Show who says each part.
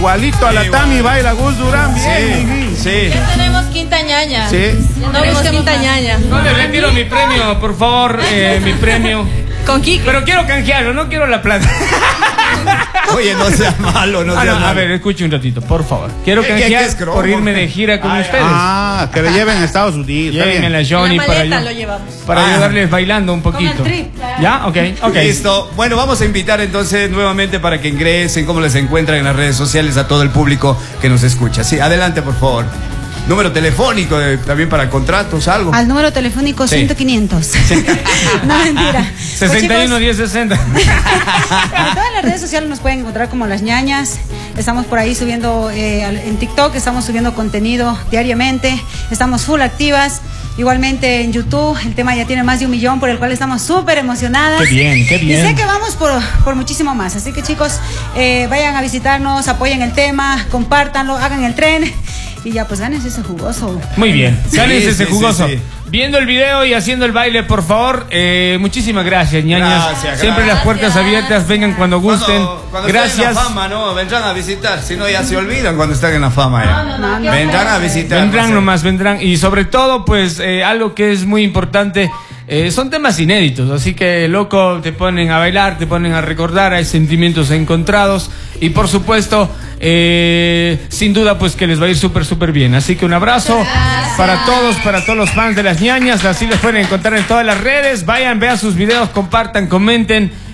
Speaker 1: igualito a la Tami baila Gus Durán. Bien,
Speaker 2: sí.
Speaker 3: Ya tenemos quinta ñaña.
Speaker 1: Sí.
Speaker 3: No tenemos quinta ñaña.
Speaker 2: No le retiro mi premio, por favor, mi premio.
Speaker 3: Con Kiki.
Speaker 2: Pero quiero canjearlo, no quiero la plata.
Speaker 4: Oye, no sea malo, no sea malo.
Speaker 2: A ver, escuche un ratito, por favor. Quiero canjear por irme de gira con ustedes.
Speaker 1: Que le lleven a Estados Unidos.
Speaker 2: Llévenme a la Johnny
Speaker 3: la maleta lo llevamos.
Speaker 2: para ayudarles bailando un poquito.
Speaker 3: Con el trip.
Speaker 2: ¿Ya? Ok.
Speaker 4: Listo. Bueno, vamos a invitar entonces nuevamente para que ingresen, cómo les encuentran en las redes sociales a todo el público que nos escucha. Sí, adelante, por favor. Número telefónico también para contratos, algo.
Speaker 5: Al número telefónico 100-500. No, mentira.
Speaker 2: 61 10 60.
Speaker 5: En todas las redes sociales nos pueden encontrar como Las Ñañas. Estamos por ahí subiendo en TikTok, estamos subiendo contenido diariamente. Estamos full activas. Igualmente en YouTube, el tema ya tiene más de 1 millón, por el cual estamos súper emocionadas.
Speaker 2: Qué bien, qué bien.
Speaker 5: Y sé que vamos por muchísimo más. Así que chicos, vayan a visitarnos, apoyen el tema, compártanlo, hagan el tren. Y ya, pues gánense ese jugoso.
Speaker 2: Muy bien, gánense ese
Speaker 4: sí,
Speaker 2: jugoso.
Speaker 4: sí.
Speaker 2: Viendo el video y haciendo el baile, por favor. Muchísimas gracias, ñañas.
Speaker 4: Gracias.
Speaker 2: Siempre las puertas abiertas, vengan cuando gusten.
Speaker 4: Cuando
Speaker 2: Gracias.
Speaker 4: estén en la fama, ¿no? Vendrán a visitar. Si no, ya se olvidan cuando están en la fama. Ya. Vendrán a visitar.
Speaker 2: Vendrán nomás, vendrán. Y sobre todo, pues, algo que es muy importante. Son temas inéditos, así que loco, te ponen a bailar, te ponen a recordar, hay sentimientos encontrados y por supuesto, sin duda pues que les va a ir súper bien, así que un abrazo para todos los fans de Las Ñañas, así les pueden encontrar en todas las redes, vayan, vean sus videos, compartan, comenten.